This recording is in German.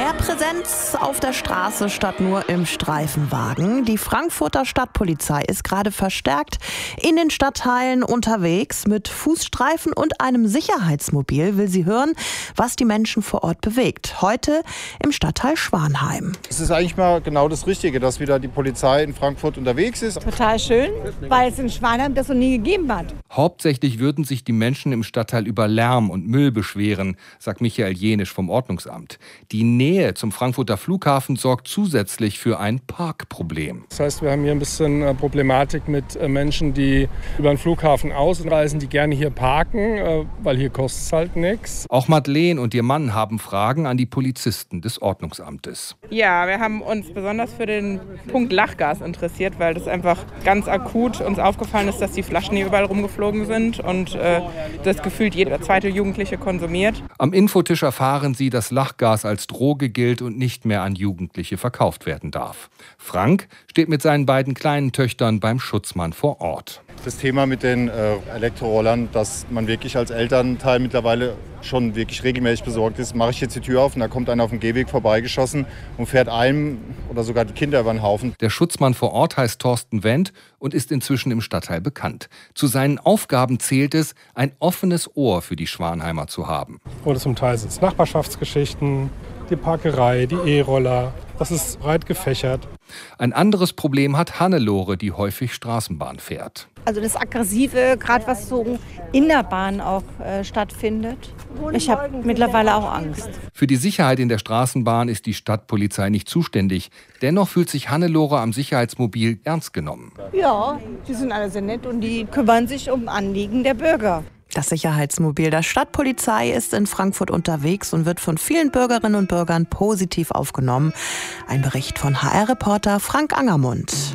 Mehr Präsenz auf der Straße statt nur im Streifenwagen. Die Frankfurter Stadtpolizei ist gerade verstärkt in den Stadtteilen unterwegs. Mit Fußstreifen und einem Sicherheitsmobil will sie hören, was die Menschen vor Ort bewegt. Heute im Stadtteil Schwanheim. Es ist eigentlich mal genau das Richtige, dass wieder die Polizei in Frankfurt unterwegs ist. Total schön, weil es in Schwanheim das noch nie gegeben hat. Hauptsächlich würden sich die Menschen im Stadtteil über Lärm und Müll beschweren, sagt Michael Jenisch vom Ordnungsamt. Die Nähe zum Frankfurter Flughafen sorgt zusätzlich für ein Parkproblem. Das heißt, wir haben hier ein bisschen Problematik mit Menschen, die über den Flughafen ausreisen, die gerne hier parken, weil hier kostet es halt nichts. Auch Madeleine und ihr Mann haben Fragen an die Polizisten des Ordnungsamtes. Ja, wir haben uns besonders für den Punkt Lachgas interessiert, weil das einfach ganz akut uns aufgefallen ist, dass die Flaschen hier überall rumgeflogen sind und das gefühlt jeder zweite Jugendliche konsumiert. Am Infotisch erfahren sie, dass Lachgas als Droge gilt und nicht mehr an Jugendliche verkauft werden darf. Frank steht mit seinen beiden kleinen Töchtern beim Schutzmann vor Ort. Das Thema mit den Elektrorollern, dass man wirklich als Elternteil mittlerweile schon wirklich regelmäßig besorgt ist, mache ich jetzt die Tür auf und da kommt einer auf dem Gehweg vorbeigeschossen und fährt einem oder sogar die Kinder über den Haufen. Der Schutzmann vor Ort heißt Thorsten Wendt und ist inzwischen im Stadtteil bekannt. Zu seinen Aufgaben zählt es, ein offenes Ohr für die Schwanheimer zu haben. Oder zum Teil sind es Nachbarschaftsgeschichten, die Parkerei, die E-Roller. Das ist breit gefächert. Ein anderes Problem hat Hannelore, die häufig Straßenbahn fährt. Also das Aggressive, gerade was so in der Bahn auch stattfindet. Ich habe mittlerweile auch Angst. Für die Sicherheit in der Straßenbahn ist die Stadtpolizei nicht zuständig. Dennoch fühlt sich Hannelore am Sicherheitsmobil ernst genommen. Ja, die sind alle sehr nett und die kümmern sich um Anliegen der Bürger. Das Sicherheitsmobil der Stadtpolizei ist in Frankfurt unterwegs und wird von vielen Bürgerinnen und Bürgern positiv aufgenommen. Ein Bericht von HR-Reporter Frank Angermund.